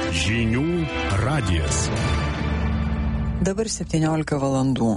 Žinių radijas. Dabar 17 valandų.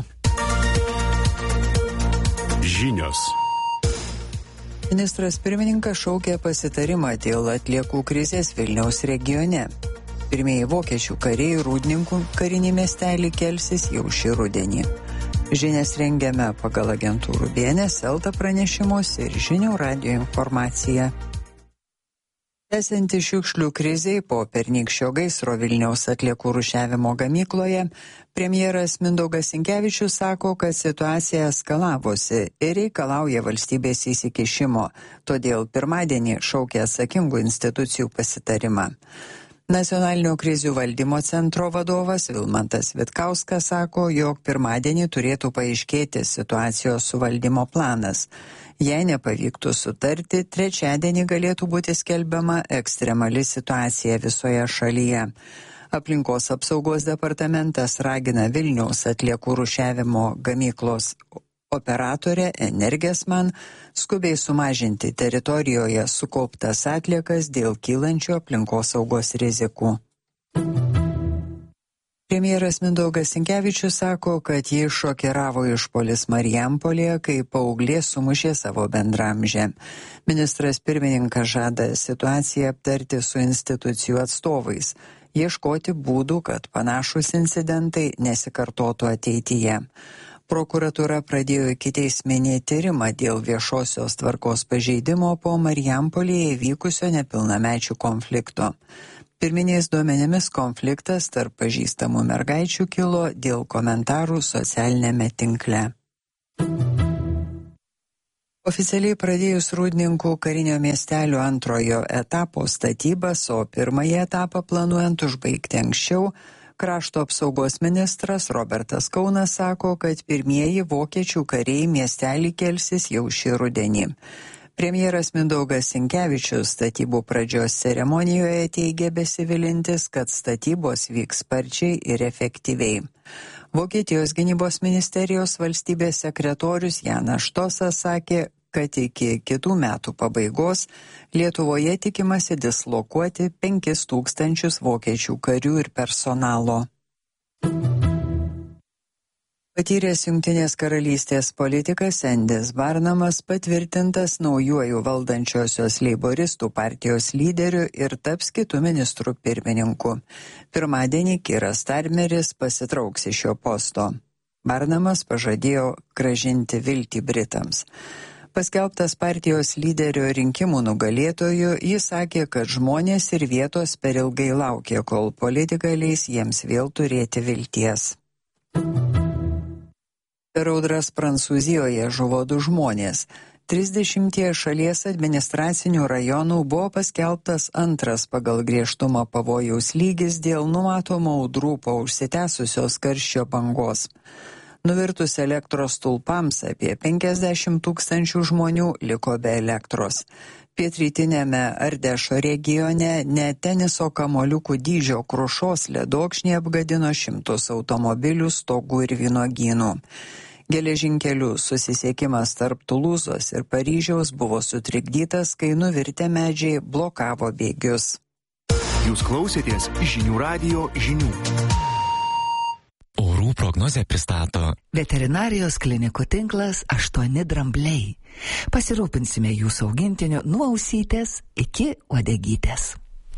Žinios. Ministras pirmininkas šaukė pasitarimą dėl atliekų krizės Vilniaus regione. Pirmieji vokiečių kariai Rūdninkų karinį miestelį kelsis jau šį rudenį. Žinias rengiame pagal agentūrų BNS, Elta pranešimus ir Žinių radijo informaciją. Tęsianti šiukšlių krizei po pernykščio gaisro Vilniaus atliekų rūšiavimo gamykloje, premjeras Mindaugas Sinkevičius sako, kad situacija eskalavosi ir reikalauja valstybės įsikišimo, todėl pirmadienį šaukė atsakingų institucijų pasitarimą. Nacionalinio krizių valdymo centro vadovas Vilmantas Vitkauskas sako, jog pirmadienį turėtų paaiškėti situacijos suvaldymo planas. Jei nepavyktų sutarti, trečiadienį galėtų būti skelbiama ekstremali situacija visoje šalyje. Aplinkos apsaugos departamentas ragina Vilniaus atliekų rūšiavimo gamyklos operatorė Energesman skubiai sumažinti teritorijoje sukauptas atliekas dėl kylančių aplinkosaugos rizikų. Premjeras Mindaugas Sinkevičius sako, kad jį šokiravo išpuolis Marijampolėje, kai paauglė sumušė savo bendramžę. Ministras pirmininkas žada situaciją aptarti su institucijų atstovais, ieškoti būdų, kad panašūs incidentai nesikartotų ateityje. Prokuratūra pradėjo ikiteisminį tyrimą dėl viešosios tvarkos pažeidimo po Marijampolėje vykusio nepilnamečių konflikto. Pirminiais duomenimis konfliktas tarp pažįstamų mergaičių kilo dėl komentarų socialinėme tinkle. Oficialiai pradėjus Rūdninkų karinio miestelio antrojo etapo statybas, o pirmąjį etapą planuojant užbaigti anksčiau, Krašto apsaugos ministras Robertas Kaunas sako, kad pirmieji vokiečių kariai miestelį kelsis jau šį rudenį. Premjeras Mindaugas Sinkevičius statybų pradžios ceremonijoje teigė besivilintis, kad statybos vyks sparčiai ir efektyviai. Vokietijos gynybos ministerijos valstybės sekretorius Janas Štosas sakė, kad iki kitų metų pabaigos Lietuvoje tikimasi dislokuoti 5000 vokiečių karių ir personalo. Patyręs Jungtinės karalystės politikas Endis Barnamas patvirtintas naujuoju valdančiosios leiboristų partijos lyderiu ir taps kitų ministrų pirmininku. Pirmadienį Kiras Starmeris pasitrauks iš šio posto. Barnamas pažadėjo grąžinti viltį Britams. Paskelbtas partijos lyderio rinkimų nugalėtoju, jis sakė, kad žmonės ir vietos per ilgai laukė, kol politika leis jiems vėl turėti vilties. Per audras Prancūzijoje žuvo 2 žmonės. 30 šalies administracinių rajonų buvo paskelbtas antras pagal griežtumą pavojaus lygis dėl numatomo audrų po užsitęsusios karščio bangos. Nuvirtus elektros stulpams apie 50 000 žmonių liko be elektros. Pietrytinėme Ardešo regione net teniso kamuoliukų dydžio krušos ledokšniai apgadino 100 automobilių, stogų ir vynogynų. Geležinkelių susisiekimas tarp Tulūzos ir Paryžiaus buvo sutrikdytas, kai nuvirtę medžiai blokavo bėgius. Jūs klausėtės Žinių radijo žinių. Orų prognozę pristato Veterinarijos klinikų tinklas 8 drambliai. Pasirūpinsime jūsų augintiniu nuo ausytės iki uodegytės.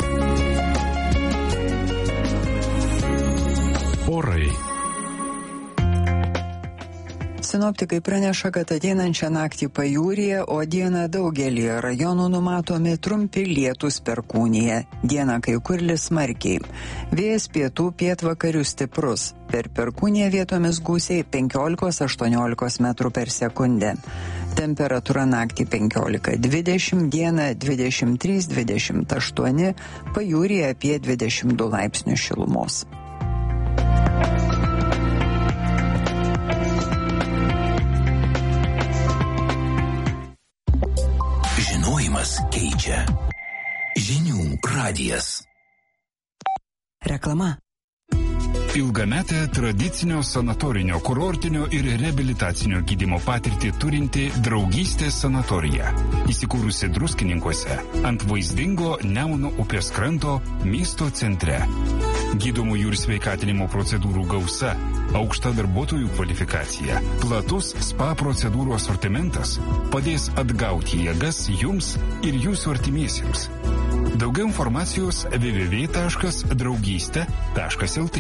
Orai. Sinoptikai praneša, kad ateinančią naktį pajūryje, o dieną daugelį rajonų numatomi trumpi lietūs perkūnija. Dieną kai kur lis smarkiai. Vėjas pietų pietvakarių stiprus. Per perkūniją vietomis gūsiai 15-18 metrų per sekundę. Temperatūra naktį 15-20, dieną 23-28, pajūryje apie 22 laipsnių šilumos. Keičia. Žinių radijas. Reklama. Ilgametę tradicinio sanatorinio, kurortinio ir reabilitacinio gydymo patirtį turinti Draugystės sanatorija. Įsikūrusi Druskininkuose ant vaizdingo Nemuno upės kranto miesto centre. Gydomųjų ir sveikatinimo procedūrų gausa, aukšta darbuotojų kvalifikacija, platus spa procedūrų asortimentas padės atgauti jėgas jums ir jūsų artimiesiems. Daugiau informacijos www.draugystė.lt.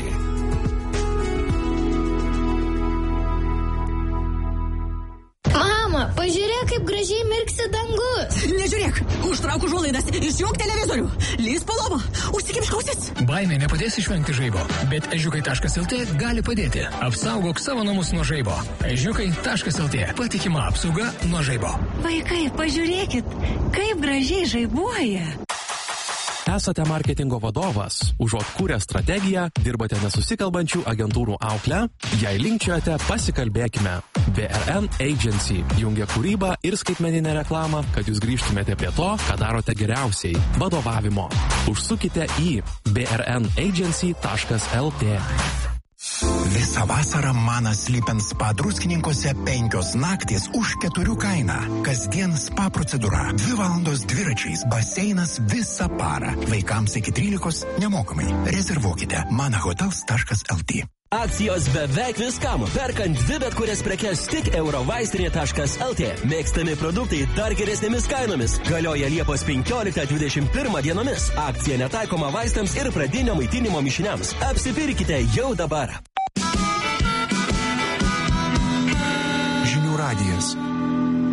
Mama, pažiūrėk, kaip gražiai mirksi dangus. Nežiūrėk, užtrauk užuolaidas, išjunk televizorių, lįs po lova, užsikimšk ausis. Baimė nepadės išvengti žaibo, bet ežiukai.lt gali padėti. Apsaugok savo namus nuo žaibo. Ežiukai.lt. Patikima apsauga nuo žaibo. Vaikai, pažiūrėkit, kaip gražiai žaibuoja. Esate marketingo vadovas, užuot kūrę strategiją, dirbate nesusikalbančių agentūrų auklę, jei linkčiojate, pasikalbėkime. BRN Agency jungia kūrybą ir skaitmeninę reklamą, kad jūs grįžtumėte prie to, ką darote geriausiai – vadovavimo. Užsukite į brnagency.lt. Visą vasarą Manas Lipen spa Druskininkuose 5 naktys už 4 kainą. Kasdien spa procedūra, 2 valandos dviračiais, baseinas visą parą. Vaikams iki 13 nemokamai. Rezervuokite manahotels.lt. Akcijos beveik viskam. Perkant 2 bet kurias prekes tik eurovaistinė.lt. Mėgstami produktai dar geresnėmis kainomis. Galioja Liepos 15-21 dienomis. Akcija netaikoma vaistams ir pradinio maitinimo mišiniams. Apsipirkite jau dabar. Žinių radijas.